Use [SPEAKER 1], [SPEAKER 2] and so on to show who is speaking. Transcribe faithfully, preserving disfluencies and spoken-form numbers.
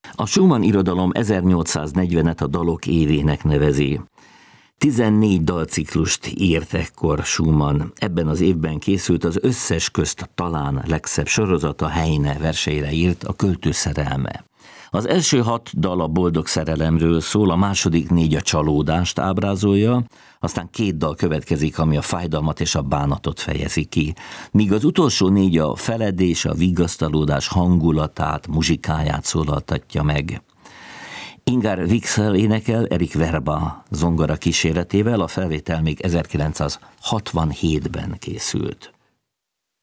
[SPEAKER 1] A Schumann irodalom ezernyolcszáznegyvenet a dalok évének nevezi. tizennégy dalciklust írt ekkor Schumann. Ebben az évben készült az összes közt talán legszebb sorozata, Heine verseire írt, a Költő szerelme. Az első hat dal a boldog szerelemről szól, a második négy a csalódást ábrázolja, aztán két dal következik, ami a fájdalmat és a bánatot fejezi ki, míg az utolsó négy a feledés, a vigasztalódás hangulatát, muzsikáját szólaltatja meg. Ingar Wicksell énekel, Erik Verba zongora kíséretével, a felvétel még ezerkilencszázhatvanhétben készült.